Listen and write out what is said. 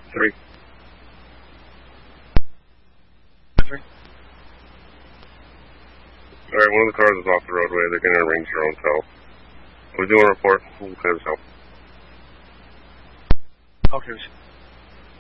3. 3. Alright, one of the cars is off the roadway. They're going to arrange their own tow. We're doing a report. We'll clear this out. Okay.